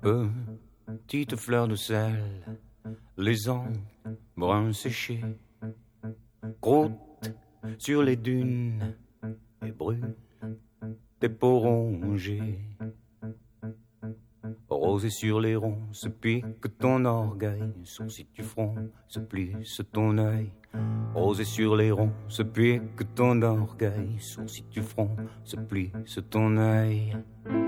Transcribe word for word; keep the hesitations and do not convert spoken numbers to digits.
Petite fleur de sel, les ongles bruns séchés, croûte sur les dunes et brûle tes peaux rongées. Rosé sur les ronds, se pique ton orgueil, sourcil du front, se plisse ton œil. Rosé sur les ronds, se pique ton orgueil, sourcil du front, se plisse ton œil.